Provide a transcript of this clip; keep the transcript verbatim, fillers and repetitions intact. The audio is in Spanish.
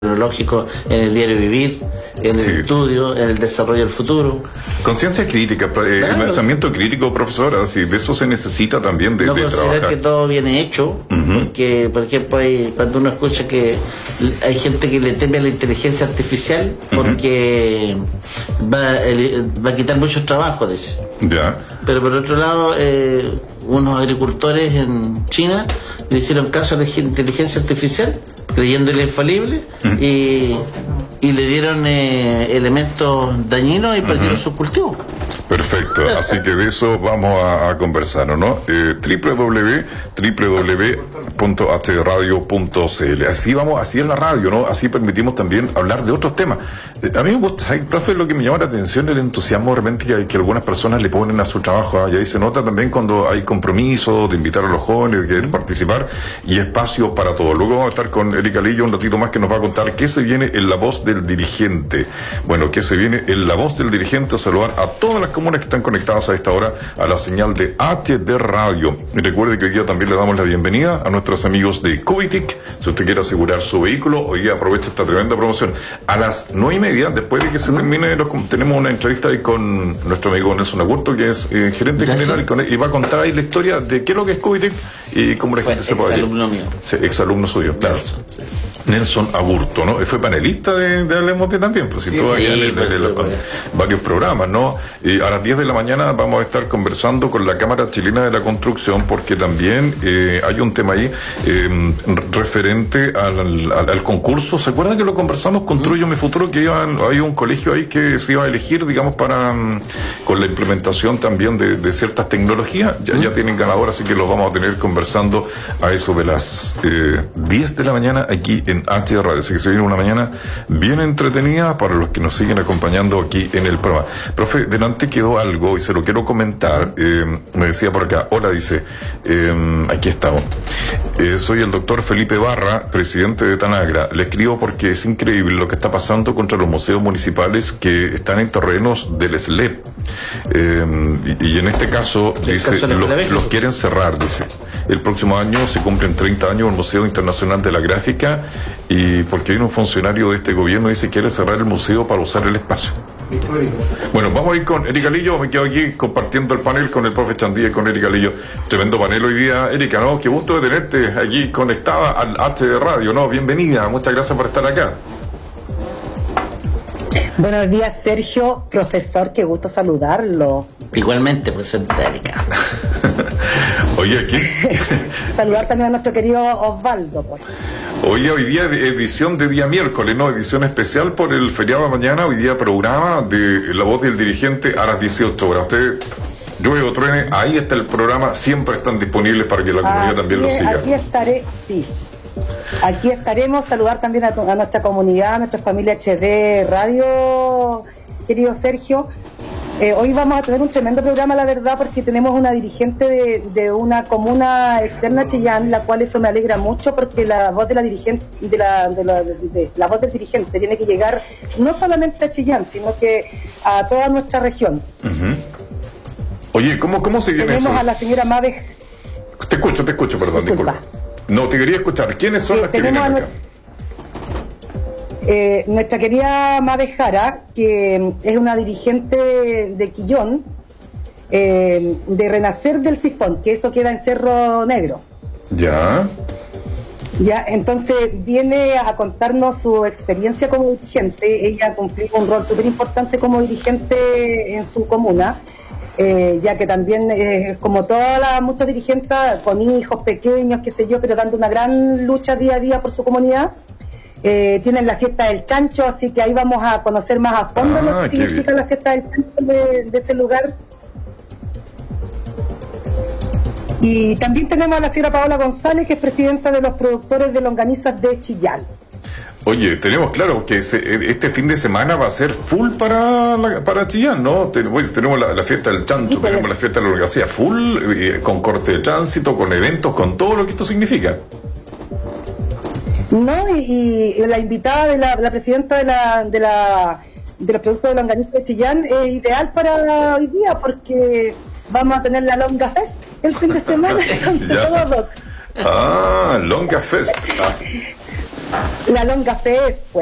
tecnológico en el diario vivir, en el sí. estudio, en el desarrollo del futuro. Conciencia crítica, eh, claro. Pensamiento crítico, profesora, sí, de eso se necesita también de, no de considerar trabajar. que todo viene hecho, uh-huh. porque, por ejemplo, hay, cuando uno escucha que hay gente que le teme a la inteligencia artificial porque uh-huh. va, el, va a quitar muchos trabajos de ese. Ya. Pero por otro lado, eh, unos agricultores en China le hicieron caso a la inteligencia artificial, creyéndole infalible, uh-huh. y, y le dieron eh, elementos dañinos y perdieron uh-huh. sus cultivos. Perfecto, así que de eso vamos a, a conversar, ¿no? Eh, w w w punto h d radio punto c l. Así vamos, así es la radio, ¿no? Así permitimos también hablar de otros temas. Eh, a mí me gusta, profe, lo que me llama la atención es el entusiasmo realmente que, que algunas personas le ponen a su trabajo, ¿eh? Y ahí se nota también cuando hay compromiso de invitar a los jóvenes, de querer participar, y espacio para todo. Luego vamos a estar con Erika Lillo un ratito más, que nos va a contar qué se viene en La Voz del Dirigente. Bueno, qué se viene en La Voz del Dirigente, a saludar a todas las comunas que están conectadas a esta hora a la señal de H D Radio. Y recuerde que hoy día también le damos la bienvenida a nuestros amigos de Cubitic. Si usted quiere asegurar su vehículo, hoy día aprovecha esta tremenda promoción. A las nueve y media, después de que se termine, tenemos una entrevista ahí con nuestro amigo Nelson Agurto, que es eh, gerente ¿Ya general, sí? y, con, y va a contar ahí la historia de qué es lo que es Cubitic y cómo la Fue gente se puede ir. Exalumno mío. Sí, exalumno suyo, claro. Nelson, sí. Nelson Agurto, ¿no? Fue panelista de, de Hablemos de también, pues si sí, todo sí, allá en, en, en, en varios programas, ¿no? Y a las diez de la mañana vamos a estar conversando con la Cámara Chilena de la Construcción, porque también eh, hay un tema ahí eh, referente al, al, al concurso. ¿Se acuerdan que lo conversamos? Construyo mi futuro, que iban, hay un colegio ahí que se iba a elegir, digamos, para con la implementación también de, de ciertas tecnologías. Ya, ya tienen ganador, así que los vamos a tener conversando a eso de las eh, diez de la mañana aquí en H D Radio. Así que se viene una mañana bien entretenida para los que nos siguen acompañando aquí en el programa. Profe, delante quedó algo y se lo quiero comentar. Eh, me decía por acá, hola, dice, eh, aquí estamos. Eh, soy el doctor Felipe Barra, presidente de Tanagra. Le escribo porque es increíble lo que está pasando contra los museos municipales que están en terrenos del S L E P. Eh, y, y en este caso, dice, caso los, los quieren cerrar, dice. El próximo año se cumplen treinta años el Museo Internacional de la Gráfica, y porque hay un funcionario de este gobierno dice que quiere cerrar el museo para usar el espacio. Bueno, vamos a ir con Erika Lillo. Me quedo aquí compartiendo el panel con el profe Chandía y con Erika Lillo. Tremendo panel hoy día, Erika, ¿no? Qué gusto de tenerte aquí conectada al H D Radio, ¿no? Bienvenida, muchas gracias por estar acá. Buenos días, Sergio, profesor, qué gusto saludarlo. Igualmente, pues, Erika. Oye, aquí. Saludar también a nuestro querido Osvaldo, pues. Oye, hoy día edición de día miércoles, ¿no? Edición especial por el feriado de mañana. Hoy día programa de La Voz del Dirigente a las dieciocho horas. Usted, llueve o truene, ahí está el programa. Siempre están disponibles para que la comunidad aquí, también lo siga. Aquí estaré, sí. Aquí estaremos. Saludar también a, a nuestra comunidad, a nuestra familia H D Radio, querido Sergio. Eh, hoy vamos a tener un tremendo programa, la verdad, porque tenemos una dirigente de, de una comuna externa a Chillán, la cual eso me alegra mucho, porque la voz de la dirigente, de la, de la, de, de, la voz del dirigente tiene que llegar no solamente a Chillán, sino que a toda nuestra región. Uh-huh. Oye, ¿cómo, cómo se viene tenemos eso? Tenemos a la señora Mabe. Te escucho, te escucho, perdón, disculpa. disculpa. No, te quería escuchar. ¿Quiénes son eh, las que vienen acá? Eh, nuestra querida Mabe Jara, que es una dirigente de Quillón, eh, de Renacer del Sifón, que esto queda en Cerro Negro. Ya. Ya, entonces viene a contarnos su experiencia como dirigente. Ella cumplió un rol súper importante como dirigente en su comuna, eh, ya que también, eh, como todas las muchas dirigentes, con hijos pequeños, qué sé yo, pero dando una gran lucha día a día por su comunidad. Eh, tienen la fiesta del chancho, así que ahí vamos a conocer más a fondo ah, lo que significa bien. La fiesta del chancho de, de ese lugar. Y también tenemos a la señora Paola González, que es presidenta de los productores de longanizas de Chillán. Oye, tenemos claro que se, este fin de semana va a ser full para la, para Chillán, ¿no? Tenemos, tenemos la, la fiesta del chancho, sí, tenemos la fiesta de la longaniza full, eh, con corte de tránsito, con eventos, con todo lo que esto significa. No, y, y la invitada de la, la presidenta de la de la de los productos de longaniza de Chillán es ideal para hoy día, porque vamos a tener la Longa Fest el fin de semana. Ah, Longa Fest. Ah. La Longa Fest, pues.